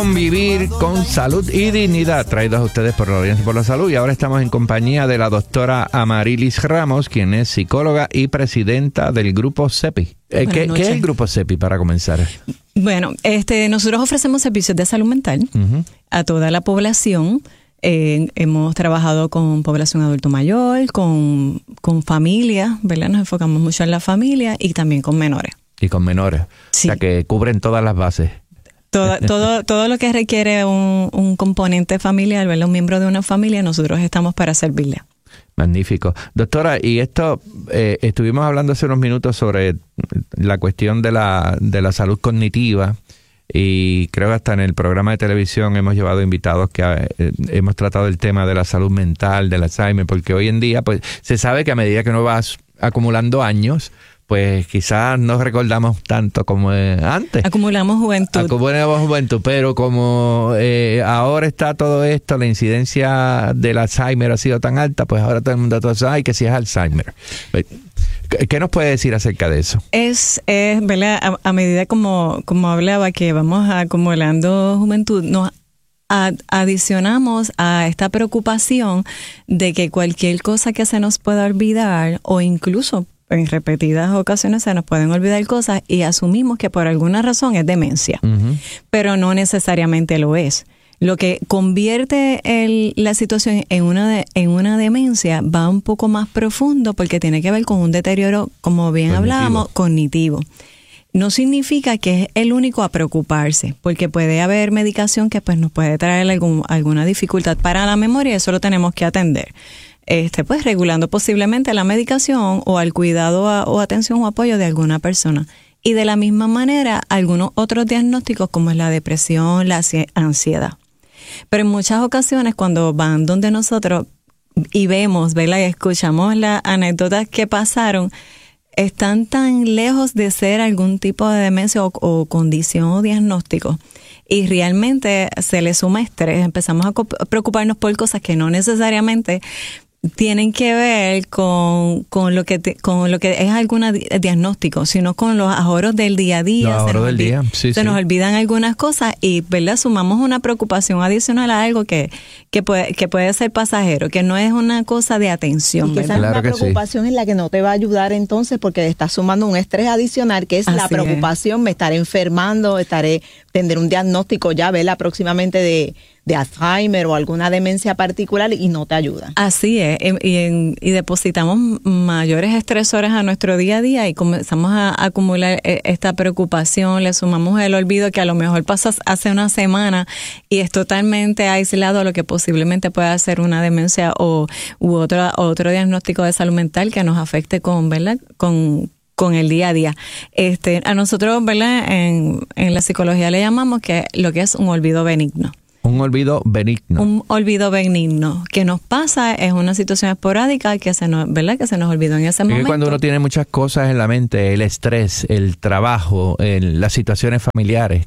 Vivir con salud y dignidad, traídos a ustedes por la Alianza por la Salud. Y ahora estamos en compañía de la doctora Amarilis Ramos, quien es psicóloga y presidenta del Grupo CEPI. ¿Qué es el Grupo CEPI, para comenzar? Bueno, nosotros ofrecemos servicios de salud mental a toda la población. Hemos trabajado con población adulto mayor, con familias, ¿verdad? Nos enfocamos mucho en la familia y también con menores. Y con menores, sí. O sea, que cubren todas las bases. Todo lo que requiere un componente familiar, ¿verdad? Un miembro de una familia, nosotros estamos para servirle. Magnífico. Doctora, y esto, estuvimos hablando hace unos minutos sobre la cuestión de la salud cognitiva, y creo que hasta en el programa de televisión hemos llevado invitados que hemos tratado el tema de la salud mental, del Alzheimer, porque hoy en día pues se sabe que a medida que uno va acumulando años, pues quizás no recordamos tanto como antes. Acumulamos juventud, pero como ahora está todo esto, la incidencia del Alzheimer ha sido tan alta, pues ahora todo el mundo sabe que si es Alzheimer. ¿Qué nos puede decir acerca de eso? Es ¿verdad? A medida como hablaba que vamos acumulando juventud, nos adicionamos a esta preocupación de que cualquier cosa que se nos pueda olvidar, o incluso en repetidas ocasiones se nos pueden olvidar cosas, y asumimos que por alguna razón es demencia, pero no necesariamente lo es. Lo que convierte la situación en una demencia va un poco más profundo, porque tiene que ver con un deterioro, como bien hablábamos, cognitivo. No significa que es el único a preocuparse, porque puede haber medicación que pues nos puede traer alguna dificultad para la memoria, y eso lo tenemos que atender. Pues regulando posiblemente la medicación o al cuidado o atención o apoyo de alguna persona. Y de la misma manera, algunos otros diagnósticos como es la depresión, la ansiedad. Pero en muchas ocasiones, cuando van donde nosotros y vemos, ¿verdad? Y escuchamos las anécdotas que pasaron, están tan lejos de ser algún tipo de demencia o condición o diagnóstico. Y realmente se le suma estrés. Empezamos a preocuparnos por cosas que no necesariamente tienen que ver con lo que es algún diagnóstico, sino con los ahorros del día a día. Nos olvidan algunas cosas y, ¿verdad? Sumamos una preocupación adicional a algo que puede ser pasajero, que no es una cosa de atención. Y que esa es una preocupación en la que no te va a ayudar entonces, porque estás sumando un estrés adicional, que es la preocupación, me estaré enfermando, tendré un diagnóstico ya, ¿verdad? Próximamente de Alzheimer o alguna demencia particular, y no te ayuda. Así es, y depositamos mayores estresores a nuestro día a día y comenzamos a acumular esta preocupación, le sumamos el olvido que a lo mejor pasa hace una semana y es totalmente aislado a lo que posiblemente pueda ser una demencia u otro diagnóstico de salud mental que nos afecte ¿verdad? Con el día a día. A nosotros, ¿verdad? En la psicología le llamamos lo que es un olvido benigno. Un olvido benigno. Un olvido benigno. Que nos pasa es una situación esporádica que se nos olvidó en ese momento. Cuando uno tiene muchas cosas en la mente, el estrés, el trabajo, las situaciones familiares,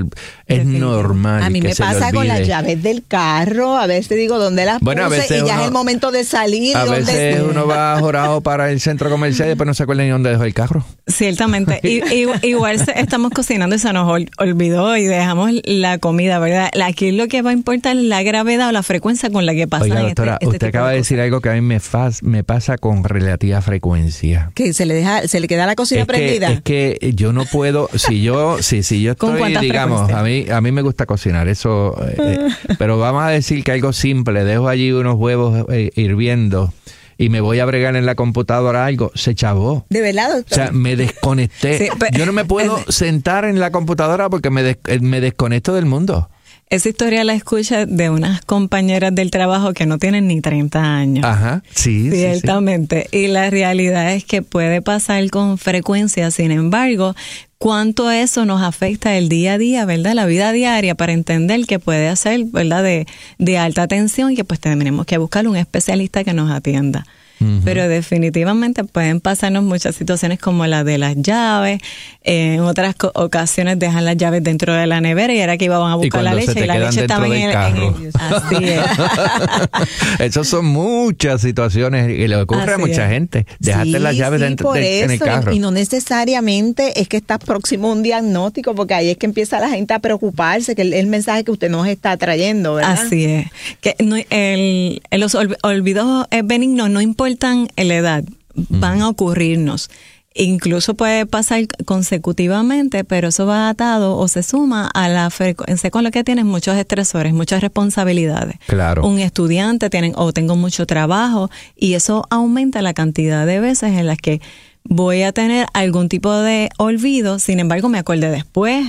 es normal. A mí me pasa con las llaves del carro. A veces digo dónde las puse y ya es el momento de salir. A veces uno va jorado para el centro comercial y después no se acuerda ni dónde dejó el carro. Ciertamente. Igual estamos cocinando y se nos olvidó y dejamos la comida, ¿verdad? Aquí lo que va a importar es la gravedad o la frecuencia con la que pasa. Oiga, doctora, usted acaba de decir algo que a mí me pasa con relativa frecuencia. ¿Que se le queda la cocina prendida? Es que yo no puedo, si yo estoy, digamos, a mí me gusta cocinar, eso, pero vamos a decir que algo simple, dejo allí unos huevos hirviendo y me voy a bregar en la computadora algo, se chavó. ¿De verdad, doctor? O sea, me desconecté. Sí, yo no me puedo sentar en la computadora porque me desconecto del mundo. Esa historia la escucha de unas compañeras del trabajo que no tienen ni 30 años. Ajá, sí. Ciertamente. Sí. Y la realidad es que puede pasar con frecuencia. Sin embargo, cuánto eso nos afecta el día a día, ¿verdad? La vida diaria, para entender que puede ser, ¿verdad? De alta tensión y que pues tenemos que buscar un especialista que nos atienda. pero definitivamente pueden pasarnos muchas situaciones como la de las llaves. En otras ocasiones dejan las llaves dentro de la nevera y era que iban a buscar la leche y la leche estaba en el así es. Esas son muchas situaciones y le ocurre a mucha gente. Dejaste las llaves dentro en el carro. Y no necesariamente es que estás próximo a un diagnóstico, porque ahí es que empieza la gente a preocuparse, que el mensaje que usted nos está trayendo, ¿verdad? Así es. Que los olvidos benignos no importan la edad, van a ocurrirnos. Incluso puede pasar consecutivamente, pero eso va atado o se suma a la frecuencia con lo que tienes muchos estresores, muchas responsabilidades. Claro. Un estudiante tengo mucho trabajo y eso aumenta la cantidad de veces en las que voy a tener algún tipo de olvido, sin embargo me acordé después.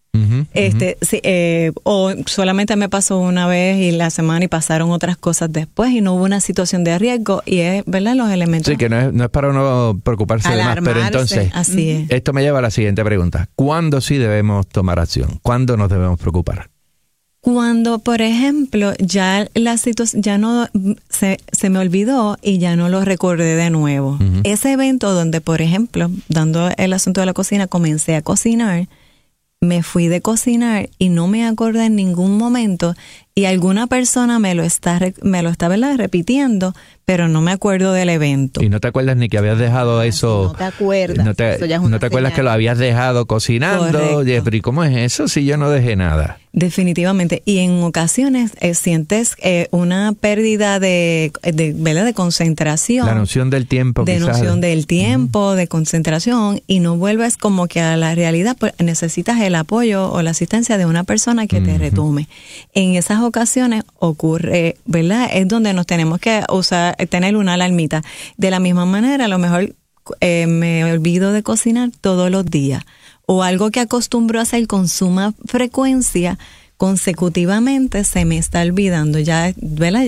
Sí, o solamente me pasó una vez y la semana y pasaron otras cosas después y no hubo una situación de riesgo y es, ¿verdad? Los elementos. Sí, que no es para uno preocuparse de más, pero entonces, así es. Esto me lleva a la siguiente pregunta. ¿Cuándo sí debemos tomar acción? ¿Cuándo nos debemos preocupar? Cuando, por ejemplo, ya la situación ya no se me olvidó y ya no lo recordé de nuevo. Ese evento donde, por ejemplo, dando el asunto de la cocina, comencé a cocinar, me fui de cocinar y no me acordé en ningún momento y alguna persona me lo está ¿verdad? repitiendo, pero no me acuerdo del evento. Y no te acuerdas ni que habías dejado eso. No te acuerdas. No te acuerdas que lo habías dejado cocinando. Pero ¿y cómo es eso si yo no dejé nada? Definitivamente. Y en ocasiones sientes una pérdida ¿verdad? De concentración. La noción del tiempo. De noción del tiempo, de concentración, y no vuelves como que a la realidad. Pues necesitas el apoyo o la asistencia de una persona que te retome. En esas ocasiones ocurre, ¿verdad? Es donde nos tenemos que tener una alarmita. De la misma manera, a lo mejor me olvido de cocinar todos los días. O algo que acostumbro a hacer con suma frecuencia, consecutivamente se me está olvidando. Ya, ¿verdad?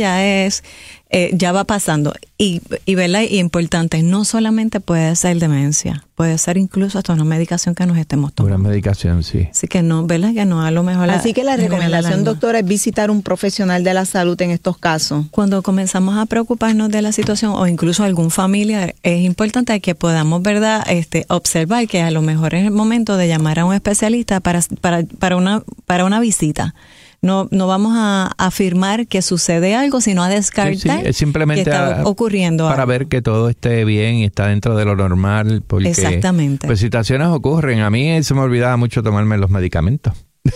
Ya va pasando. Y ¿verdad? Y importante, no solamente puede ser demencia, puede ser incluso hasta una medicación que nos estemos tomando. Una medicación, sí. Así que no, ¿verdad? Que no a lo mejor. Así que la recomendación, doctora, es visitar un profesional de la salud en estos casos. Cuando comenzamos a preocuparnos de la situación o incluso algún familiar, es importante que podamos, ¿verdad? Observar que a lo mejor es el momento de llamar a un especialista para una visita. No vamos a afirmar que sucede algo, sino a descartar es simplemente que está ocurriendo para algo. ver que todo esté bien y está dentro de lo normal. Porque, exactamente. Pues situaciones ocurren. A mí se me olvidaba mucho tomarme los medicamentos.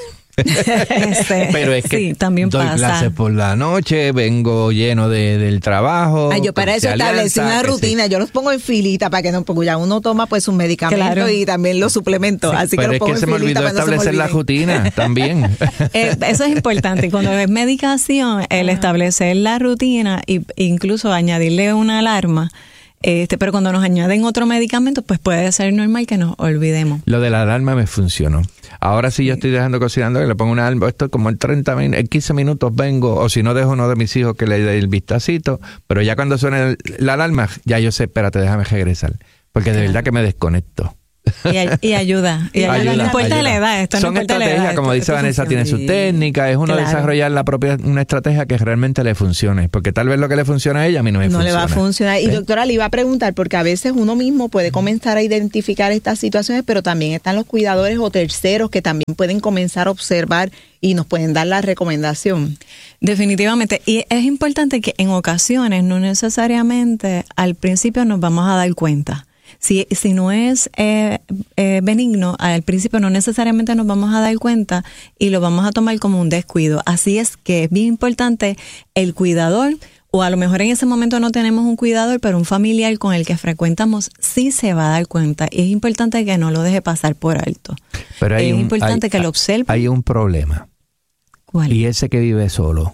Pero es que sí, también doy pasa. clases por la noche, vengo lleno del trabajo. Yo para eso establecí una rutina, sí. Yo los pongo en filita para que no, porque ya uno toma pues un medicamento, claro. Y también los suplementos, sí, así que los pongo en filita. Pero es que se me olvidó establecer la rutina también. Eso es importante, cuando es medicación, el establecer la rutina e incluso añadirle una alarma. Pero cuando nos añaden otro medicamento, pues puede ser normal que nos olvidemos. Lo de la alarma me funcionó. Ahora sí yo estoy dejando cocinando y le pongo una alarma. Esto como en 15 minutos vengo, o si no dejo uno de mis hijos que le dé el vistacito, pero ya cuando suene la alarma, ya yo sé, espérate, déjame regresar. Porque de verdad que me desconecto. Y ayuda. No importa la edad. Esto son no importa estrategias, la edad, como dice Vanessa, tiene su técnica. Es uno desarrollar una estrategia que realmente le funcione. Porque tal vez lo que le funciona a ella, a mí no me funciona. No le va a funcionar. Y doctora, le iba a preguntar, porque a veces uno mismo puede comenzar a identificar estas situaciones, pero también están los cuidadores o terceros que también pueden comenzar a observar y nos pueden dar la recomendación. Definitivamente. Y es importante que en ocasiones, no necesariamente al principio nos vamos a dar cuenta. Si no es benigno, al principio no necesariamente nos vamos a dar cuenta y lo vamos a tomar como un descuido. Así es que es bien importante el cuidador, o a lo mejor en ese momento no tenemos un cuidador, pero un familiar con el que frecuentamos sí se va a dar cuenta. Y es importante que no lo deje pasar por alto. Pero es importante que lo observe. Hay un problema. ¿Cuál? Y ese que vive solo.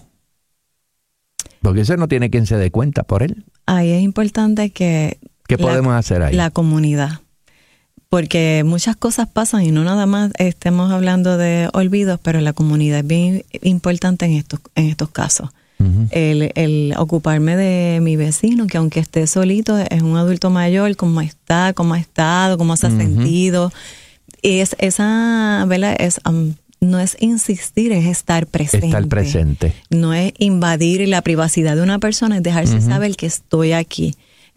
Porque ese no tiene quien se dé cuenta por él. Ahí es importante que... ¿Qué podemos hacer ahí? La comunidad. Porque muchas cosas pasan y no nada más estemos hablando de olvidos, pero la comunidad es bien importante en estos casos. Uh-huh. El ocuparme de mi vecino, que aunque esté solito, es un adulto mayor, cómo está, cómo ha estado, cómo se ha sentido. Y esa, ¿verdad? No es insistir, es estar presente. Estar presente. No es invadir la privacidad de una persona, es dejarse saber que estoy aquí.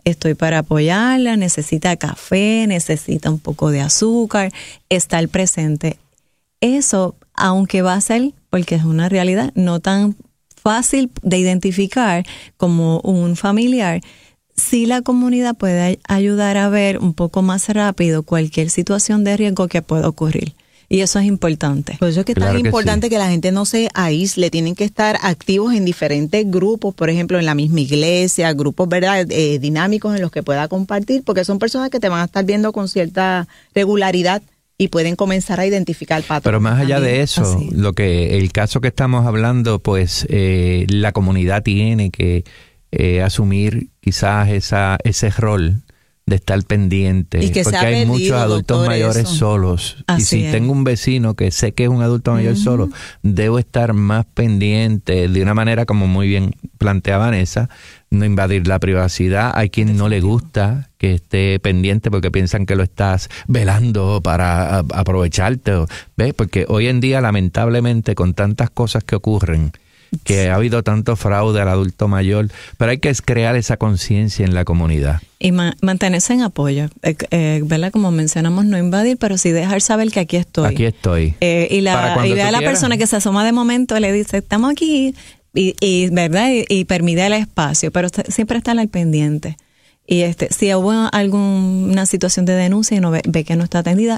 estoy para apoyarla, necesita café, necesita un poco de azúcar, estar presente. Eso, aunque va a ser, porque es una realidad, no tan fácil de identificar como un familiar, sí la comunidad puede ayudar a ver un poco más rápido cualquier situación de riesgo que pueda ocurrir. Y eso es importante. Por eso es que es tan importante que la gente no se aísle, tienen que estar activos en diferentes grupos, por ejemplo, en la misma iglesia, grupos, ¿verdad?, dinámicos en los que pueda compartir, porque son personas que te van a estar viendo con cierta regularidad y pueden comenzar a identificar patrones. Pero más allá de eso, el caso que estamos hablando, pues la comunidad tiene que asumir quizás ese rol de estar pendiente, porque hay muchos adultos mayores solos. Así y si tengo un vecino que sé que es un adulto mayor solo, debo estar más pendiente de una manera como muy bien plantea Vanessa, no invadir la privacidad. Hay quien no le gusta que esté pendiente porque piensan que lo estás velando para aprovecharte. ¿Ves? Porque hoy en día, lamentablemente, con tantas cosas que ocurren, que ha habido tanto fraude al adulto mayor, pero hay que crear esa conciencia en la comunidad. Y mantenerse en apoyo, ¿verdad? Como mencionamos, no invadir, pero sí dejar saber que aquí estoy. Aquí estoy. Y ve a la persona que se asoma de momento, le dice, estamos aquí, y ¿verdad? Y permite el espacio, pero siempre estar al pendiente. Y si hubo alguna situación de denuncia y no ve que no está atendida,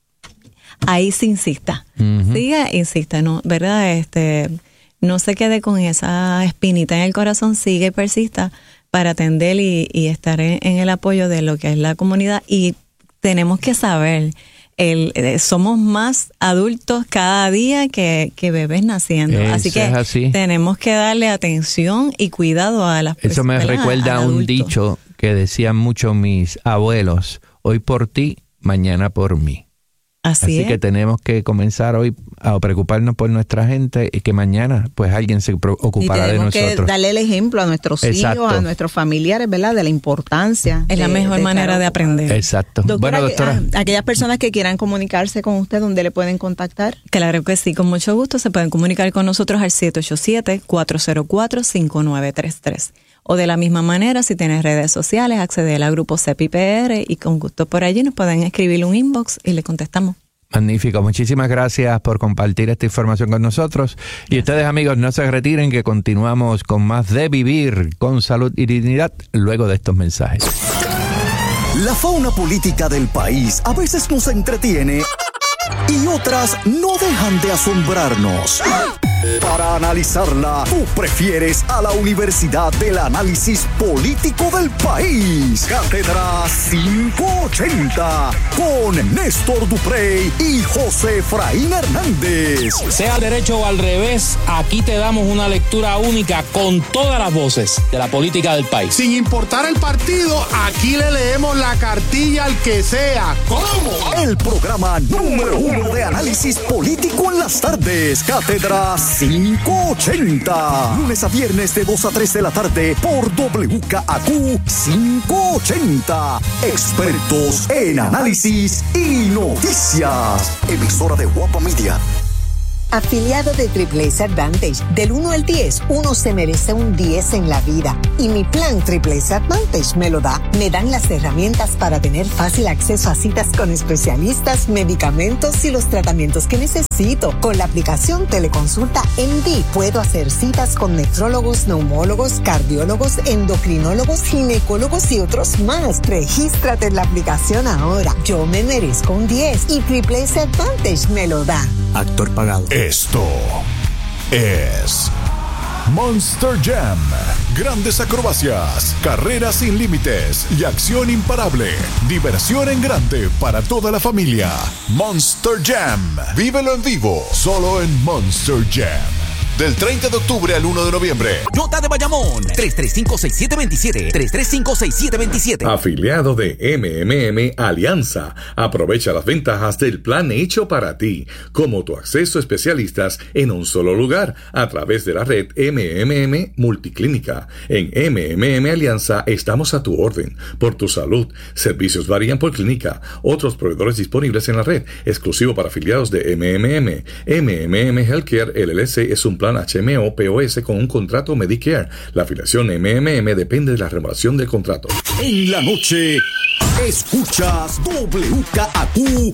ahí sí insista. Siga, insista, ¿no? ¿Verdad? No se quede con esa espinita en el corazón, sigue y persista para atender y estar en el apoyo de lo que es la comunidad. Y tenemos que saber, somos más adultos cada día que bebés naciendo. Así que tenemos que darle atención y cuidado a las personas. Eso me recuerda a un dicho que decían mucho mis abuelos: hoy por ti, mañana por mí. Así que tenemos que comenzar hoy a preocuparnos por nuestra gente y que mañana pues alguien se ocupará de nosotros. Y tenemos que darle el ejemplo a nuestros hijos, a nuestros familiares, ¿verdad? De la importancia. Es la mejor manera de aprender. Exacto. Doctora, bueno, doctora. Aquellas personas que quieran comunicarse con usted, ¿dónde le pueden contactar? Claro que sí, con mucho gusto se pueden comunicar con nosotros al 787-404-5933. O de la misma manera, si tienes redes sociales, acceder al grupo CEPI PR y con gusto por allí nos pueden escribir un inbox y le contestamos. Magnífico, muchísimas gracias por compartir esta información con nosotros. Gracias. Y ustedes, amigos, no se retiren, que continuamos con más de Vivir con Salud y Dignidad luego de estos mensajes. La fauna política del país a veces nos entretiene y otras no dejan de asombrarnos. Para analizarla, tú prefieres a la Universidad del Análisis Político del País. Cátedra 580 con Néstor Duprey y José Efraín Hernández. Sea al derecho o al revés, aquí te damos una lectura única con todas las voces de la política del país. Sin importar el partido, aquí le leemos la cartilla al que sea. ¿Cómo? El programa número 1 de análisis político en las tardes. Cátedra 580. Lunes a viernes de 2 a 3 de la tarde por WKAQ 580. Expertos en análisis y noticias. Emisora de Guapa Media. Afiliado de Triple Advantage, del 1 al 10, uno se merece un 10 en la vida. Y mi plan Triple Advantage me lo da. Me dan las herramientas para tener fácil acceso a citas con especialistas, medicamentos y los tratamientos que necesito. Con la aplicación Teleconsulta MD puedo hacer citas con nefrólogos, neumólogos, cardiólogos, endocrinólogos, ginecólogos y otros más. Regístrate en la aplicación ahora. Yo me merezco un 10 y Triple Advantage me lo da. Actor pagado. Esto es Monster Jam. Grandes acrobacias, carreras sin límites y acción imparable. Diversión en grande para toda la familia. Monster Jam. Vívelo en vivo, solo en Monster Jam. Del 30 de octubre al 1 de noviembre. Nota de Bayamón, 335-6727, 335-6727. Afiliado de MMM Alianza. Aprovecha las ventajas del plan hecho para ti, como tu acceso a especialistas en un solo lugar, a través de la red MMM Multiclínica. En MMM Alianza estamos a tu orden, por tu salud. Servicios varían por clínica. Otros proveedores disponibles en la red, exclusivo para afiliados de MMM. MMM Healthcare LLC es un plan plan HMO POS con un contrato Medicare. La afiliación MMM depende de la renovación del contrato. En la noche, escuchas WKAQ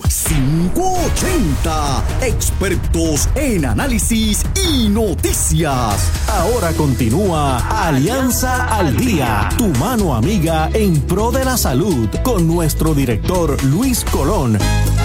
580. Expertos en análisis y noticias. Ahora continúa Alianza al Día, tu mano amiga en pro de la salud, con nuestro director Luis Colón.